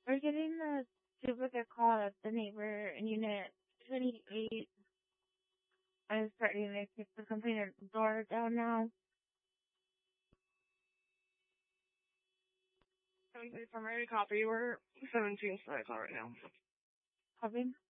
We're getting a duplicate call at the neighbor in unit 28. I'm starting to kick the complainer door down now. From ready to copy, we're 17 call right now. Copy.